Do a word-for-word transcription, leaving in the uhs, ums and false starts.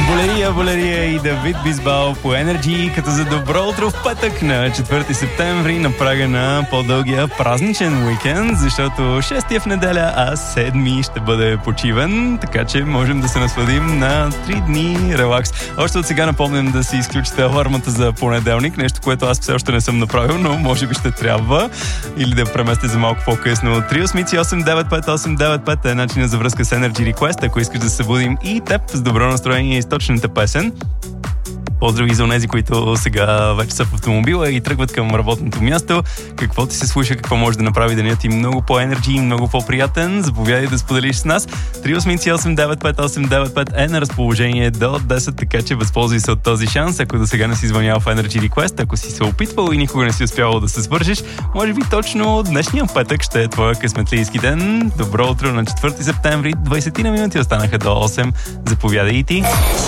Болерия, Болерия и Давид Бисбал по Energy, като за добро утро в петък на четвърти септември на прага на по-дългия празничен уикенд, защото шести е в неделя, а седми ще бъде почивен, така че можем да се насладим на три дни релакс. Още от сега напомням да си изключите алармата за понеделник, нещо, което аз все още не съм направил, но може би ще трябва, или да преместя за малко по-късно. три осмици осем девет пет осем девет пет е начинът за връзка с Energy Request, ако искаш да се събудим и теб с добро настроение и точната песен. Поздрави за онези, които сега вече са в автомобила и тръгват към работното място. Какво ти се слуша, какво може да направи денят ти много по-енерджи и много по-приятен? Заповядай да споделиш с нас. три осмици осем девет пет осем девет пет е на разположение до десет, така че възползвай се от този шанс. Ако до сега не си звънял в Energy Request, ако си се опитвал и никога не си успявал да се свържеш, може би точно днешния петък ще е твоя късметлийски ден. Добро утро на четвърти септември. двайсет на минути останаха до осем. Заповядай и ти.